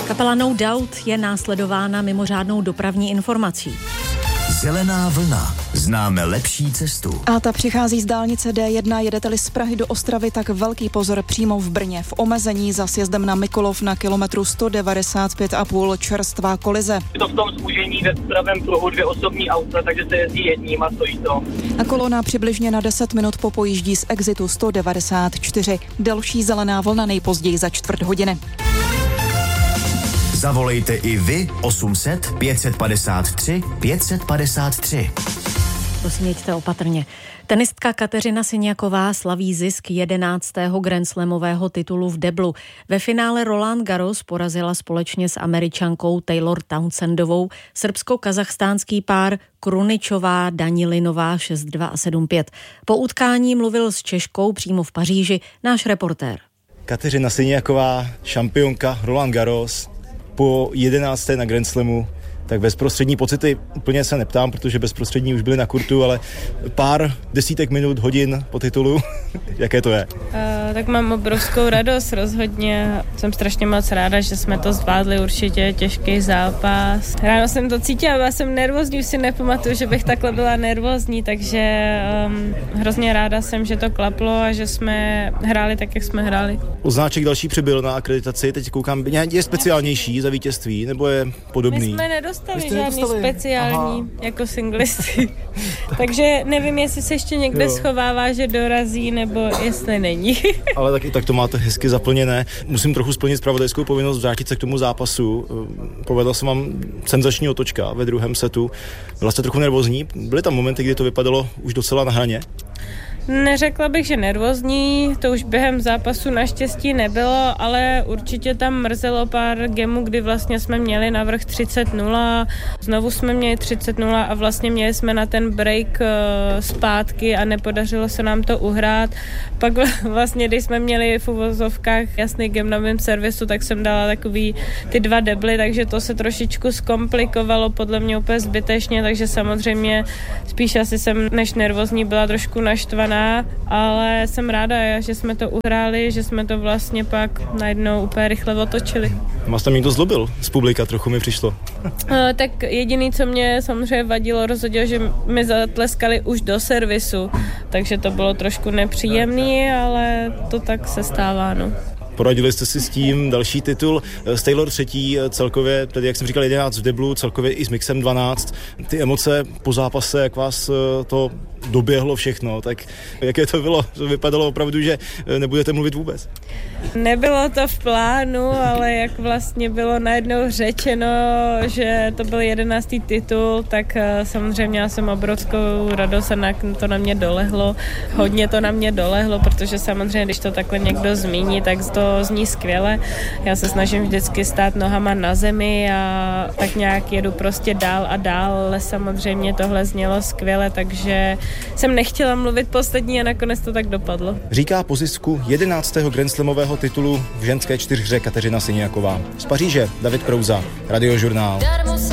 Kapela No Doubt je následována mimořádnou dopravní informací. Zelená vlna. Známe lepší cestu. A ta přichází z dálnice D1. Jedete-li z Prahy do Ostravy, tak velký pozor přímo v Brně. V omezení za sjezdem na Mikulov na kilometru 195,5 čerstvá kolize. Je to v tom spůžení ve pravém pruhu 2 osobní auta, takže se jezdí jedním a stojí to. A kolona přibližně na 10 minut popojíždí z exitu 194. Delší zelená vlna nejpozději za čtvrt hodiny. Zavolejte i vy 800 553 553. Prosím, jeďte opatrně. Tenistka Kateřina Siniaková slaví zisk 11. grandslamového titulu v deblu. Ve finále Roland Garros porazila společně s Američankou Taylor Townsendovou srbsko-kazachstánský pár Kruničová Danilinová 6-2 a 7-5. Po utkání mluvil s Češkou přímo v Paříži náš reportér. Kateřina Siniaková, šampionka Roland Garros, po 11. na Grand Slamu, tak bezprostřední pocity úplně se neptám, protože bezprostřední už byly na kurtu, ale pár desítek minut, hodin po titulu, jaké to je? Tak mám obrovskou radost rozhodně. Jsem strašně moc ráda, že jsme to zvládli, určitě těžký zápas. Ráno jsem to cítila, byla jsem nervózní, už si nepamatuju, že bych takhle byla nervózní, takže hrozně ráda jsem, že to klaplo a že jsme hráli tak, jak jsme hráli. Odznáček další přibyl na akreditaci, teď koukám, je speciálnější za vítězství, nebo je podobný? My jsme nedostali žádný speciální jako singlisti. Takže nevím, jestli se ještě někde schovává, že dorazí, nebo jestli není. Ale tak i tak to máte hezky zaplněné. Musím trochu splnit zpravodajskou povinnost, vrátit se k tomu zápasu. Povedla jsem vám senzační otočka ve druhém setu. Byla jste trochu nervózní? Byly tam momenty, kdy to vypadalo už docela na hraně? Neřekla bych, že nervózní, to už během zápasu naštěstí nebylo, ale určitě tam mrzelo pár gemů, kdy vlastně jsme měli navrch 30-0, znovu jsme měli 30-0 a vlastně měli jsme na ten break zpátky a nepodařilo se nám to uhrát. Pak vlastně, když jsme měli v uvozovkách jasný gem na mém servisu, tak jsem dala takový ty 2 debly, takže to se trošičku zkomplikovalo, podle mě úplně zbytečně, takže samozřejmě spíš asi jsem než nervózní byla trošku naštvaná, ale jsem ráda, že jsme to uhráli, že jsme to vlastně pak najednou úplně rychle otočili. Vás tam někdo zlobil z publika, trochu mi přišlo. Tak jediný, co mě samozřejmě vadilo, rozhodně, že mi zatleskali už do servisu, takže to bylo trošku nepříjemný, ale to tak se stává, no. Poradili jste si s tím, další titul z Taylor 3, celkově, tedy jak jsem říkal 11 v deblu, celkově i s mixem 12. Ty emoce po zápase, jak vás to doběhlo všechno, tak jaké to bylo? To vypadalo opravdu, že nebudete mluvit vůbec? Nebylo to v plánu, ale jak vlastně bylo najednou řečeno, že to byl 11. titul, tak samozřejmě já jsem obrovskou radost a to na mě dolehlo. Hodně to na mě dolehlo, protože samozřejmě, když to takhle někdo zmíní, tak to zní skvěle. Já se snažím vždycky stát nohama na zemi a tak nějak jedu prostě dál a dál, ale samozřejmě tohle znělo skvěle, takže jsem nechtěla mluvit poslední a nakonec to tak dopadlo. Říká po zisku 11. grandslamového titulu v ženské čtyřhře Kateřina Siniaková. Z Paříže David Prouza, Radiožurnál.